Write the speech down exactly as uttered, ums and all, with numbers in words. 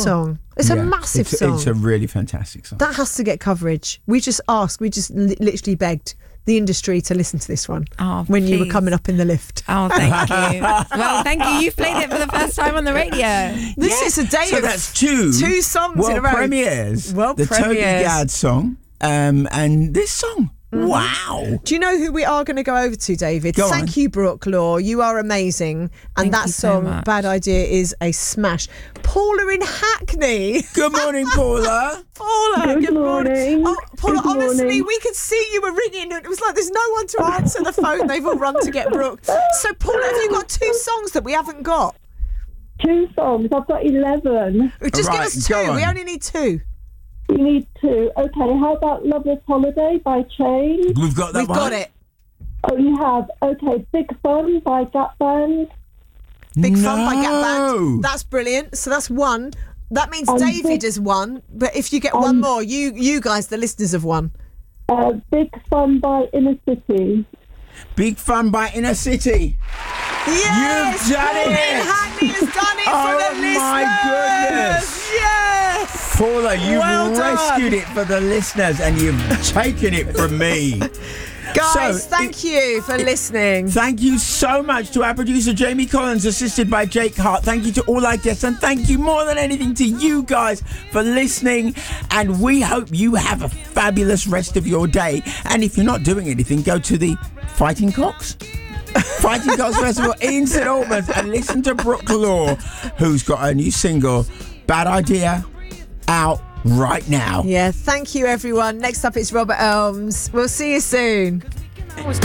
song. It's yeah, a massive it's, song. It's a really fantastic song. That has to get coverage. We just asked, we just li- literally begged the industry to listen to this one oh, when please. you were coming up in the lift. Oh, thank you. Well, thank you. You played it for the first time on the radio. This yes. is a day so of that's two, two songs world in a row. premieres. World the premieres. Toby Gad song um, and this song. Mm-hmm. Wow. Do you know who we are going to go over to, David? Go Thank on. you, Brooke Law. You are amazing. And Thank that you so song, much. Bad Idea, is a smash. Paula in Hackney. Good morning, Paula. Paula, good, Good morning. Oh, Paula, Good honestly, morning. we could see you were ringing. It was like there's no one to answer the phone. They've all run to get Brooke. So, Paula, have you got two songs that we haven't got? Two songs. I've got eleven. Just Right, give us go two. on. We only need two. You need two. Okay, how about Lover's Holiday by Chain? We've got that We've one. got it. Oh, you have. Okay, Big Fun by Gap Band. Big no. Fun by Gap Band. That's brilliant. So that's one. That means Um, David big- has won. But if you get one Um, more, you you guys, the listeners, have won. Uh, Big Fun by Inner City. Big Fun by Inner City. Yes! You've done Paula it! in Hackney has done it Oh, for the listeners! my goodness. Yes! Paula, you've Well done. rescued it for the listeners and you've taken it from me. Guys, So, thank you for listening. Thank you so much to our producer Jamie Collins, assisted by Jake Hart. Thank you to all our guests, and thank you more than anything to you guys for listening. And we hope you have a fabulous rest of your day. And if you're not doing anything, go to the Fighting Cocks Fighting Cocks Festival in St Albans and listen to Brooke Law, who's got a new single, Bad Idea, out right now. Yeah, thank you, everyone. Next up, it's Robert Elms. We'll see you soon.